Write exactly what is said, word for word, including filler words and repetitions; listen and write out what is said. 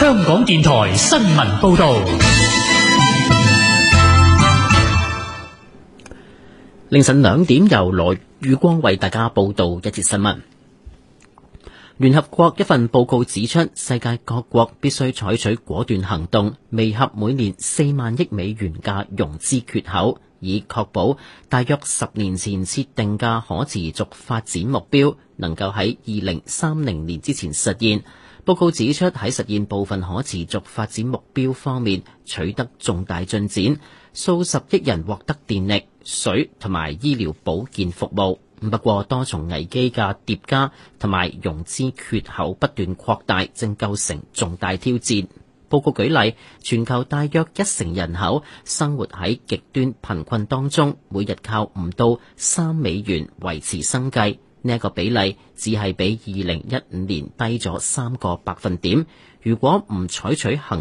香港電台新聞報道。 凌晨兩點，由羅宇光為大家報道一節新聞。聯合國一份報告指出，世界各國必須採取果斷行動，彌合每年四萬億美元嘅融資缺口，以確保大約十年前設定嘅可持續發展目標能夠喺二零三零年之前實現。報告指出，喺實現部分可持續發展目標方面取得重大進展，數十億人獲得電力、水同埋醫療保健服務。不過，多重危機嘅疊加同埋融資缺口不斷擴大，正構成重大挑戰。報告舉例，全球大約一成人口生活喺極端貧困當中，每日靠唔到三美元維持生計。呢一個比例只係比二零一五年低咗三個百分點。如果唔採取行